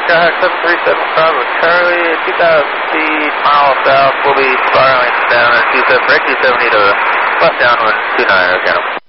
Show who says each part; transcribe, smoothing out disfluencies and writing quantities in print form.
Speaker 1: Skyhawk 7375 with Charlie, 2,000 feet, mile south. We'll be spiraling down at 27, break 270 to left downwind 29, okay.